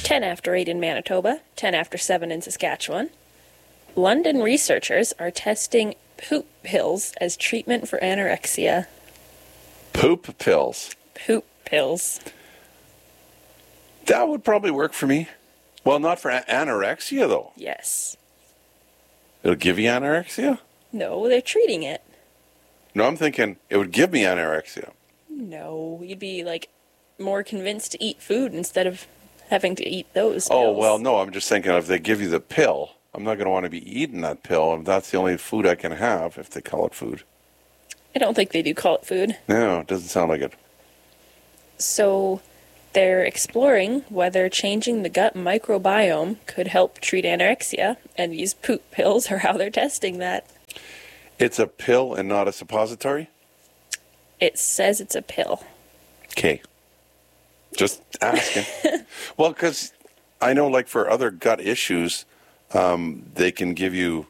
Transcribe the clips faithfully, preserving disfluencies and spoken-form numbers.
ten after eight in Manitoba, ten after seven in Saskatchewan. London researchers are testing poop pills as treatment for anorexia. Poop pills? Poop pills. That would probably work for me. Well, not for a- anorexia, though. Yes. It'll give you anorexia? No, they're treating it. No, I'm thinking it would give me anorexia. No, you'd be, like, more convinced to eat food instead of having to eat those Oh, pills. well, no, I'm just thinking if they give you the pill, I'm not going to want to be eating that pill. If that's the only food I can have, if they call it food. I don't think they do call it food. No, it doesn't sound like it. So they're exploring whether changing the gut microbiome could help treat anorexia, and these poop pills are how they're testing that. It's a pill and not a suppository? It says it's a pill. Okay. Just asking. Well, because I know, like, for other gut issues, um, they can give you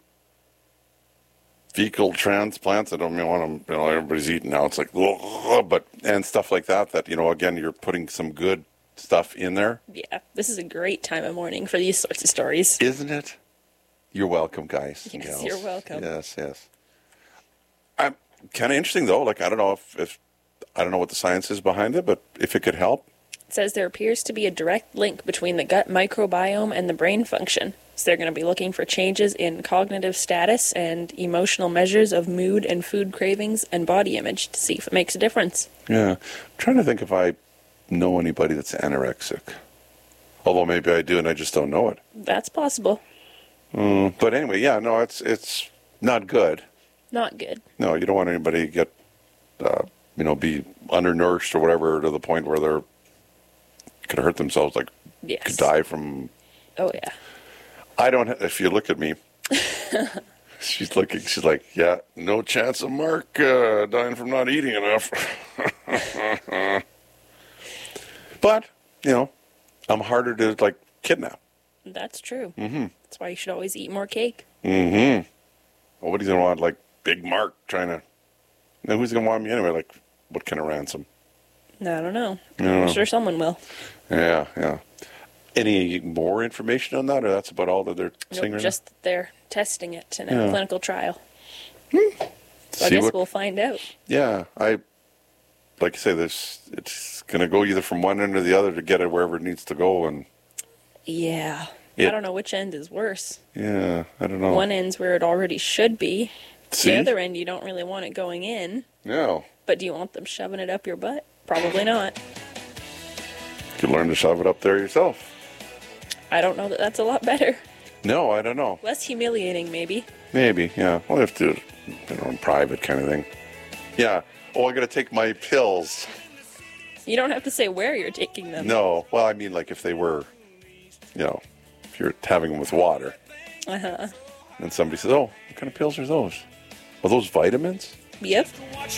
fecal transplants. I don't mean want them, you know, everybody's eating now. It's like, ugh, but, and stuff like that, that, you know, again, you're putting some good stuff in there. Yeah, this is a great time of morning for these sorts of stories. Isn't it? You're welcome, guys. and Yes, gals. you're welcome. Yes, yes. I'm kind of interesting, though. Like, I don't know if, if, I don't know what the science is behind it, but if it could help. It says there appears to be a direct link between the gut microbiome and the brain function. So they're going to be looking for changes in cognitive status and emotional measures of mood and food cravings and body image to see if it makes a difference. Yeah. I'm trying to think if I know anybody that's anorexic. Although maybe I do and I just don't know it. That's possible. Mm, but anyway, yeah, no, it's it's not good. Not good. No, you don't want anybody to get, uh, you know, be undernourished or whatever to the point where they're could hurt themselves, like Yes. could die from. Oh, yeah. I don't. If you look at me, she's looking. She's like, yeah, no chance of Mark uh, dying from not eating enough. But you know, I'm harder to like kidnap. That's true. Mm-hmm. That's why you should always eat more cake. Mm-hmm. Well, what are you gonna want? Like Big Mark trying to. Now who's gonna want me anyway? Like, what kind of ransom? I don't know. I don't I'm know. sure someone will. Yeah, yeah. Any more information on that, or that's about all that they're saying Nope, right just that they're testing it in a Yeah. clinical trial. now? So I See guess what- we'll find out. Yeah, I like I say this. It's going to go either from one end or the other to get it wherever it needs to go, and Yeah. It- I don't know which end is worse. yeah, I don't know. One end's where it already should be. See, The other end, you don't really want it going in. no, But do you want them shoving it up your butt? Probably not. you could learn to shove it up there yourself. I don't know that that's a lot better. No, I don't know. Less humiliating, maybe. Maybe, yeah. We'll have to do it, you know, in private kind of thing. Yeah. Oh, I got to take my pills. You don't have to say where you're taking them. No, well, I mean, like if they were, you know, if you're having them with water, Uh-huh. and somebody says, "Oh, what kind of pills are those? Are those vitamins?" Yep.